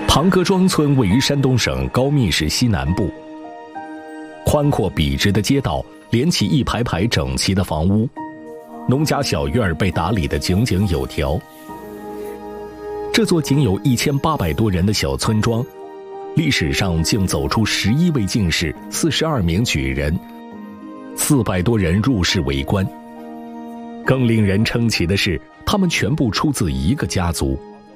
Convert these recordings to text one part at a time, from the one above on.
庞各庄村位于山东省高密市西南部，宽阔笔直的街道连起一排排整齐的房屋，农家小院被打理得井井有条。这座仅有1800多人的小村庄，历史上竟走出11位进士、42名举人，400多人入仕为官。更令人称奇的是，他们全部出自一个家族。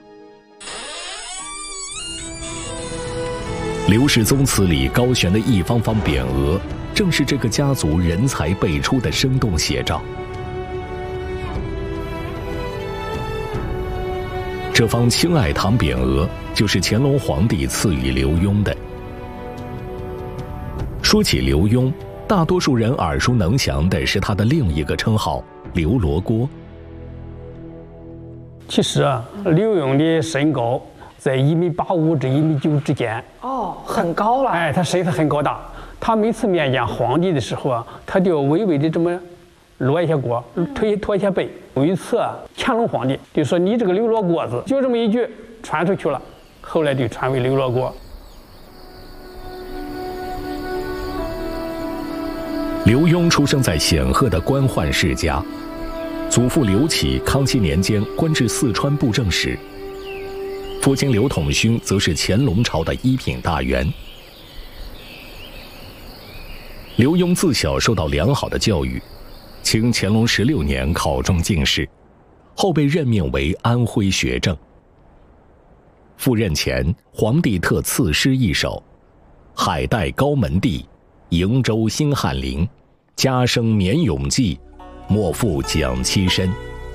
刘氏宗祠里高悬的一方方匾额，正是这个家族人才辈出的生动写照。这方青爱堂匾额就是乾隆皇帝赐予刘墉的。说起刘墉，大多数人耳熟能详的是他的另一个称号刘罗锅。 其实刘墉的身高在1.85米至1.9米之间。 哦，很高了。 他身子很高大。他每次面见皇帝的时候他就微微的这么落一下锅，驼一下背。有一次乾隆皇帝就说：“你这个刘罗锅子。”就这么一句传出去了，后来就传为刘罗锅。 刘墉出生在显赫的官宦世家，祖父刘启康熙年间官至四川布政使，父亲刘统勋则是乾隆朝的一品大员。刘墉自小受到良好的教育，清乾隆16年考中进士，后被任命为安徽学政。赴任前，皇帝特赐诗一首：“海带高门第，瀛洲新翰林，家生绵永记，莫负蒋妻身。”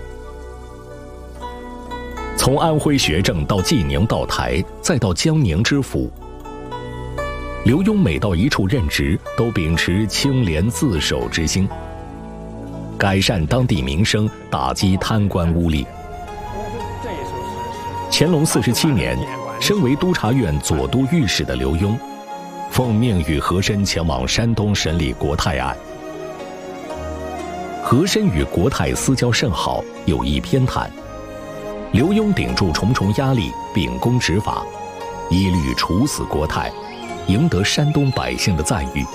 从安徽学政到济宁道台，再到江宁知府，刘墉每到一处任职，都秉持清廉自守之心，改善当地民生，打击贪官污吏。乾隆47年，身为督察院左都御史的刘墉，奉命与和珅前往山东审理国泰案。和珅与国泰私交甚好，有意偏袒。刘墉顶住重重压力，秉公执法，一律处死国泰，赢得山东百姓的赞誉。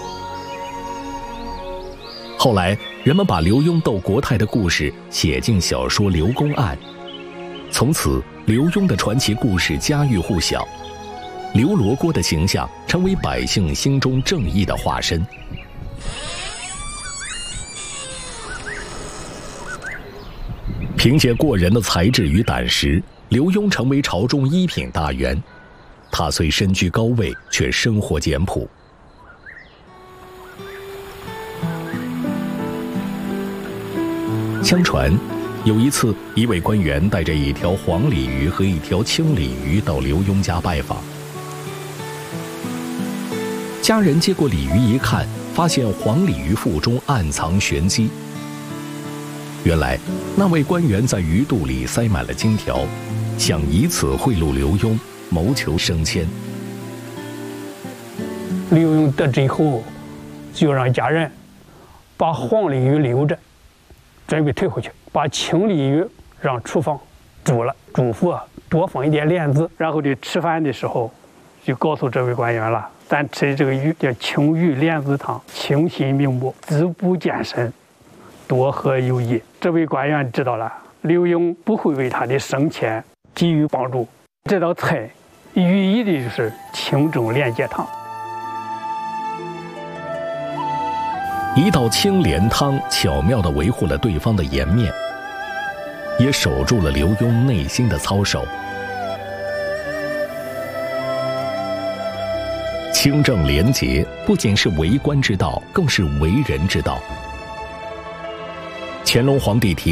后来，人们把刘墉斗国泰的故事写进小说《刘公案》，从此刘墉的传奇故事家喻户晓，刘罗锅的形象成为百姓心中正义的化身。凭借过人的才智与胆识，刘墉成为朝中一品大员。他虽身居高位，却生活简朴。相传，有一次，一位官员带着一条黄鲤鱼和一条青鲤鱼到刘墉家拜访。家人接过鲤鱼一看，发现黄鲤鱼腹中暗藏玄机。原来，那位官员在鱼肚里塞满了金条，想以此贿赂刘墉，谋求升迁。 刘墉得知以后，就让家人把黄鲤鱼留着，准备退回去，把青鲤鱼让厨房煮了，嘱咐多放一点莲子。然后就吃饭的时候，就告诉这位官员了：“咱吃的这个鱼叫青鱼莲子汤，清心明目，滋补健身，多喝有益。”这位官员知道了，刘墉不会为他的升迁给予帮助。这道菜寓意的就是清正廉洁汤。 一道清廉汤巧妙地维护了对方的颜面，也守住了刘墉内心的操守。清正廉洁不仅是为官之道，更是为人之道。乾隆皇帝提